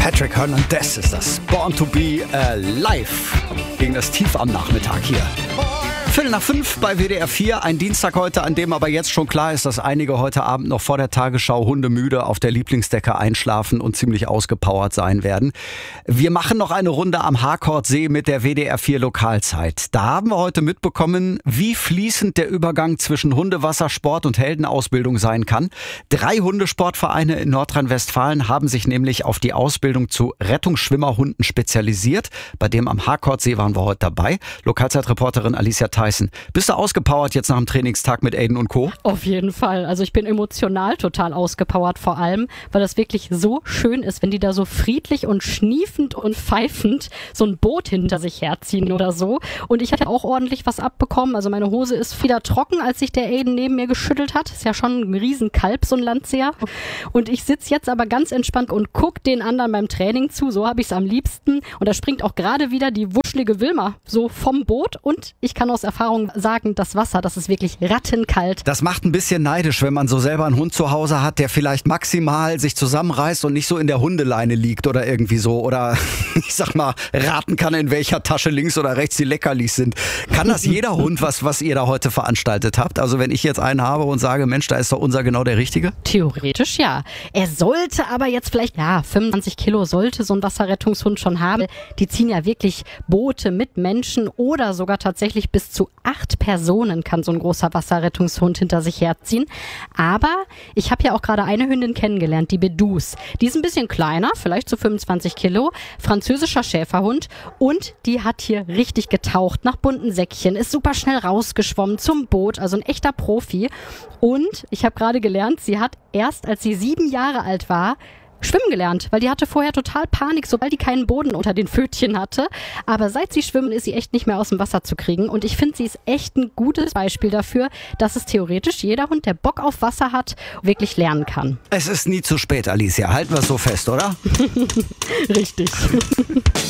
Patrick Hernandez ist das. Born to be Alive. Gegen das Tief am Nachmittag hier. 4:45 bei WDR 4, ein Dienstag heute, an dem aber jetzt schon klar ist, dass einige heute Abend noch vor der Tagesschau hundemüde auf der Lieblingsdecke einschlafen und ziemlich ausgepowert sein werden. Wir machen noch eine Runde am Harkordsee mit der WDR 4 Lokalzeit. Da haben wir heute mitbekommen, wie fließend der Übergang zwischen Hundewassersport und Heldenausbildung sein kann. 3 Hundesportvereine in Nordrhein-Westfalen haben sich nämlich auf die Ausbildung zu Rettungsschwimmerhunden spezialisiert. Bei dem am Harkordsee waren wir heute dabei. Lokalzeitreporterin Alicia Tyson. Bist du ausgepowert jetzt nach dem Trainingstag mit Aiden und Co.? Auf jeden Fall. Also ich bin emotional total ausgepowert, vor allem, weil das wirklich so schön ist, wenn die da so friedlich und schniefend und pfeifend so ein Boot hinter sich herziehen oder so. Und ich hatte auch ordentlich was abbekommen. Also meine Hose ist wieder trocken, als sich der Aiden neben mir geschüttelt hat. Ist ja schon ein Riesenkalb, so ein Landseer. Und ich sitze jetzt aber ganz entspannt und gucke den anderen beim Training zu. So habe ich es am liebsten. Und da springt auch gerade wieder die wuschelige Wilma so vom Boot. Und ich kann aus Erfahrung sagen, das Wasser, das ist wirklich rattenkalt. Das macht ein bisschen neidisch, wenn man so selber einen Hund zu Hause hat, der vielleicht maximal sich zusammenreißt und nicht so in der Hundeleine liegt oder irgendwie so. Oder ich sag mal, raten kann, in welcher Tasche links oder rechts die Leckerlis sind. Kann das jeder Hund, was ihr da heute veranstaltet habt? Also wenn ich jetzt einen habe und sage, Mensch, da ist doch unser genau der Richtige? Theoretisch ja. Er sollte aber jetzt vielleicht, 25 Kilo sollte so ein Wasserrettungshund schon haben. Die ziehen ja wirklich Boote mit Menschen oder sogar tatsächlich bis zu 8 Personen kann so ein großer Wasserrettungshund hinter sich herziehen. Aber ich habe ja auch gerade eine Hündin kennengelernt, die Bedus. Die ist ein bisschen kleiner, vielleicht so 25 Kilo, französischer Schäferhund und die hat hier richtig getaucht nach bunten Säckchen, ist super schnell rausgeschwommen zum Boot, also ein echter Profi. Und ich habe gerade gelernt, sie hat erst, als sie 7 Jahre alt war, schwimmen gelernt, weil die hatte vorher total Panik, sobald die keinen Boden unter den Pfötchen hatte. Aber seit sie schwimmen, ist sie echt nicht mehr aus dem Wasser zu kriegen. Und ich finde, sie ist echt ein gutes Beispiel dafür, dass es theoretisch jeder Hund, der Bock auf Wasser hat, wirklich lernen kann. Es ist nie zu spät, Alicia. Halten wir es so fest, oder? Richtig.